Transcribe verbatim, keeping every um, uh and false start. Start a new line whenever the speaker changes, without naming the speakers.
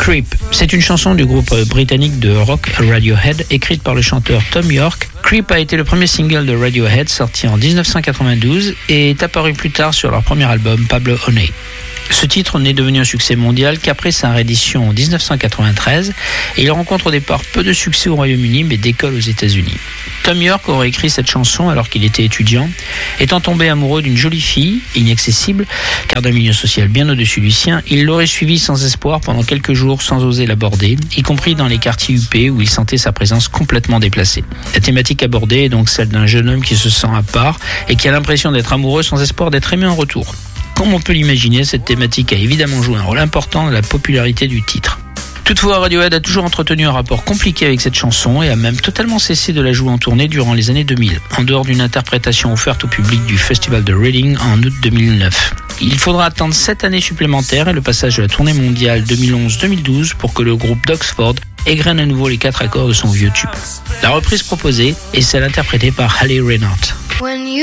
Creep. C'est une chanson du groupe britannique de rock Radiohead, écrite par le chanteur Thom Yorke. Creep a été le premier single de Radiohead sorti en dix-neuf cent quatre-vingt-douze et est apparu plus tard sur leur premier album Pablo Honey. Ce titre n'est devenu un succès mondial qu'après sa réédition en dix-neuf cent quatre-vingt-treize et il rencontre au départ peu de succès au Royaume-Uni mais décolle aux États-Unis. Thom Yorke aurait écrit cette chanson alors qu'il était étudiant, étant tombé amoureux d'une jolie fille, inaccessible, car d'un milieu social bien au-dessus du sien, il l'aurait suivie sans espoir pendant quelques jours sans oser l'aborder, y compris dans les quartiers huppés où il sentait sa présence complètement déplacée. La thématique abordée est donc celle d'un jeune homme qui se sent à part et qui a l'impression d'être amoureux sans espoir d'être aimé en retour. Comme on peut l'imaginer, cette thématique a évidemment joué un rôle important dans la popularité du titre. Toutefois, Radiohead a toujours entretenu un rapport compliqué avec cette chanson et a même totalement cessé de la jouer en tournée durant les années deux mille, en dehors d'une interprétation offerte au public du Festival de Reading en août deux mille neuf. Il faudra attendre sept années supplémentaires et le passage de la tournée mondiale deux mille onze deux mille douze pour que le groupe d'Oxford égrène à nouveau les quatre accords de son vieux tube. La reprise proposée est celle interprétée par Hayley Reinhardt.